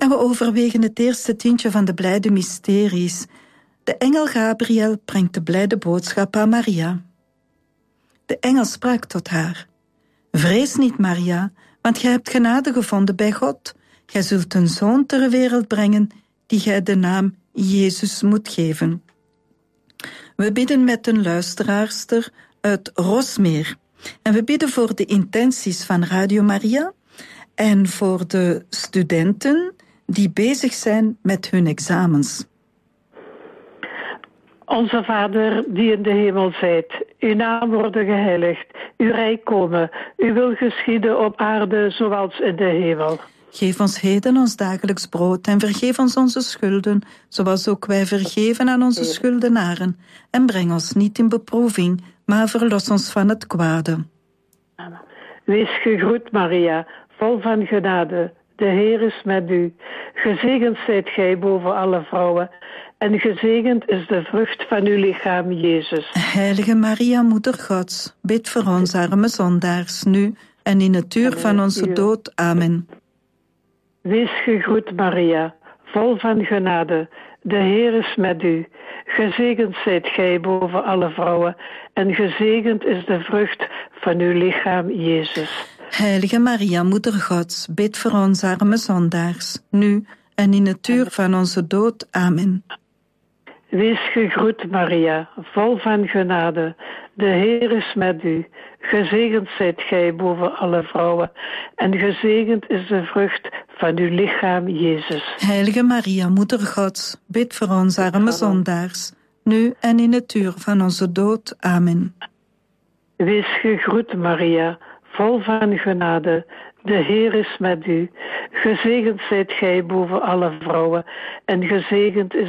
En we overwegen het eerste tientje van de blijde mysteries. De engel Gabriel brengt de blijde boodschap aan Maria. De engel sprak tot haar. Vrees niet, Maria, want gij hebt genade gevonden bij God. Gij zult een zoon ter wereld brengen, die gij de naam Jezus moet geven. We bidden met een luisteraarster uit Rosmeer. En we bidden voor de intenties van Radio Maria en voor de studenten die bezig zijn met hun examens. Onze Vader, die in de hemel zijt, uw naam worden geheiligd, uw rijk komen, uw wil geschieden op aarde zoals in de hemel. Geef ons heden ons dagelijks brood en vergeef ons onze schulden, zoals ook wij vergeven aan onze schuldenaren. En breng ons niet in beproeving, maar verlos ons van het kwade. Wees gegroet, Maria, vol van genade. De Heer is met u. Gezegend zijt gij boven alle vrouwen, en gezegend is de vrucht van uw lichaam, Jezus. Heilige Maria, Moeder Gods, bid voor ons arme zondaars, nu en in het uur van onze dood. Amen. Wees gegroet, Maria, vol van genade. De Heer is met u. Gezegend zijt gij boven alle vrouwen, en gezegend is de vrucht van uw lichaam, Jezus. Heilige Maria, Moeder Gods, bid voor ons arme zondaars, nu en in het uur van onze dood. Amen. Wees gegroet, Maria, vol van genade. De Heer is met u. Gezegend zijt gij boven alle vrouwen, en gezegend is de vrucht van uw lichaam, Jezus. Heilige Maria, Moeder Gods, bid voor ons arme zondaars, nu en in het uur van onze dood. Amen. Wees gegroet, Maria, vol van genade. De Heer is met u. Gezegend zijt gij boven alle vrouwen, en gezegend is